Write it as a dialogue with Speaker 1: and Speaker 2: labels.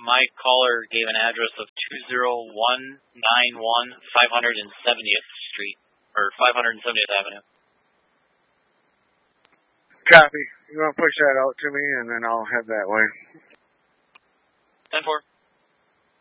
Speaker 1: my caller gave an address of 20191 570th Street, or 570th Avenue.
Speaker 2: Copy. You want to push that out to me, and then I'll head that way.
Speaker 1: 10-4.